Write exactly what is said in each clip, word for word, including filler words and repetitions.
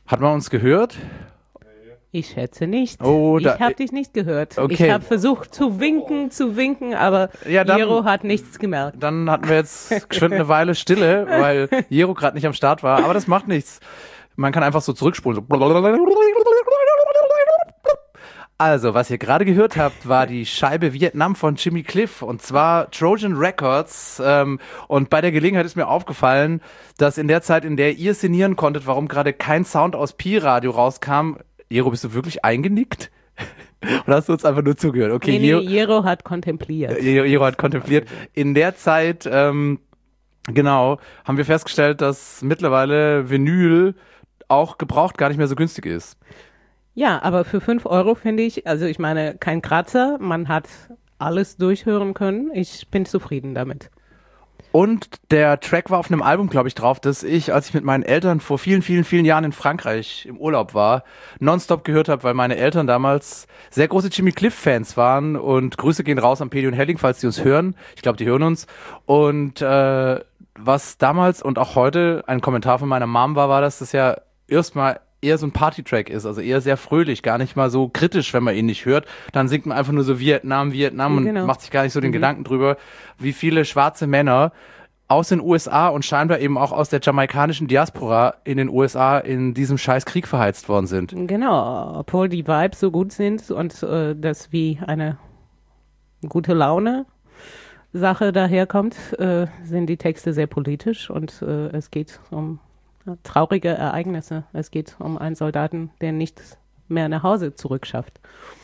Hat man uns gehört? Ich schätze nicht. Oh, da, ich habe dich nicht gehört. Okay. Ich habe versucht zu winken, zu winken, aber ja, dann, Jero hat nichts gemerkt. Dann hatten wir jetzt geschwind eine Weile Stille, weil Jero gerade nicht am Start war. Aber das macht nichts. Man kann einfach so zurückspulen. So. Also, was ihr gerade gehört habt, war die Scheibe Vietnam von Jimmy Cliff, und zwar Trojan Records. Ähm, und bei der Gelegenheit ist mir aufgefallen, dass in der Zeit, in der ihr sinnieren konntet, warum gerade kein Sound aus Pi-Radio rauskam. Jero, bist du wirklich eingenickt? Oder hast du uns einfach nur zugehört? Okay, nee, nee, Jero, Jero hat kontempliert. Jero, Jero hat kontempliert. In der Zeit, ähm, genau, haben wir festgestellt, dass mittlerweile Vinyl auch gebraucht gar nicht mehr so günstig ist. Ja, aber für fünf Euro finde ich, also ich meine, kein Kratzer, man hat alles durchhören können. Ich bin zufrieden damit. Und der Track war auf einem Album, glaube ich, drauf, das ich, als ich mit meinen Eltern vor vielen, vielen, vielen Jahren in Frankreich im Urlaub war, nonstop gehört habe, weil meine Eltern damals sehr große Jimmy Cliff-Fans waren. Und Grüße gehen raus an Pedi und Helling, falls die uns hören. Ich glaube, die hören uns. Und äh, was damals und auch heute ein Kommentar von meiner Mom war, war, dass das ja erstmal eher so ein Party-Track ist, also eher sehr fröhlich, gar nicht mal so kritisch, wenn man ihn nicht hört. Dann singt man einfach nur so Vietnam, Vietnam und genau. macht sich gar nicht so den mhm. Gedanken drüber, wie viele schwarze Männer aus den U S A und scheinbar eben auch aus der jamaikanischen Diaspora in den U S A in diesem scheiß Krieg verheizt worden sind. Genau, obwohl die Vibes so gut sind und äh, das wie eine gute Laune Sache daherkommt, äh, sind die Texte sehr politisch und äh, es geht um traurige Ereignisse. Es geht um einen Soldaten, der nicht mehr nach Hause zurückschafft.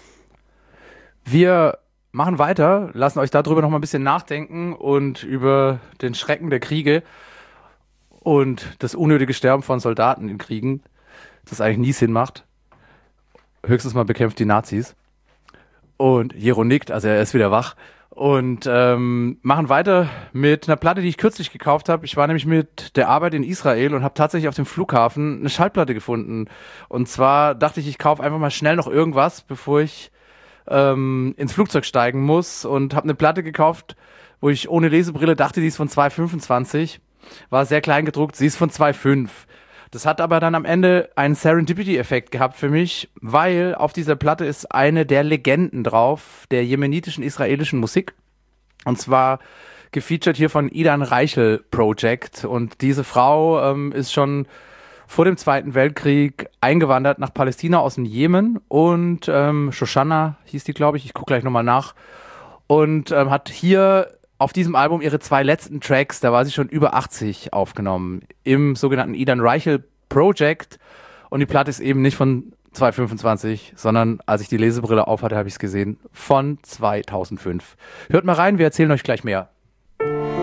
Wir machen weiter, lassen euch darüber noch mal ein bisschen nachdenken und über den Schrecken der Kriege und das unnötige Sterben von Soldaten in Kriegen, das eigentlich nie Sinn macht. Höchstens mal bekämpft die Nazis. Und Jero nickt, also er ist wieder wach. Und ähm, machen weiter mit einer Platte, die ich kürzlich gekauft habe. Ich war nämlich mit der Arbeit in Israel und habe tatsächlich auf dem Flughafen eine Schallplatte gefunden. Und zwar dachte ich, ich kaufe einfach mal schnell noch irgendwas, bevor ich ähm, ins Flugzeug steigen muss. Und habe eine Platte gekauft, wo ich ohne Lesebrille dachte, die ist von zwei Komma fünfundzwanzig. War sehr klein gedruckt, sie ist von zwei Komma fünf. Das hat aber dann am Ende einen Serendipity-Effekt gehabt für mich, weil auf dieser Platte ist eine der Legenden drauf, der jemenitischen israelischen Musik. Und zwar gefeatured hier von Idan Reichel Project. Und diese Frau ähm, ist schon vor dem Zweiten Weltkrieg eingewandert nach Palästina aus dem Jemen. Und ähm, Shoshana hieß die, glaube ich, ich gucke gleich nochmal nach. Und ähm, hat hier auf diesem Album ihre zwei letzten Tracks, da war sie schon über achtzig, aufgenommen, im sogenannten Idan Reichel Project. Und die Platte ist eben nicht von zwei Komma fünfundzwanzig, sondern als ich die Lesebrille aufhatte, habe ich es gesehen, von zweitausendfünf. Hört mal rein, wir erzählen euch gleich mehr.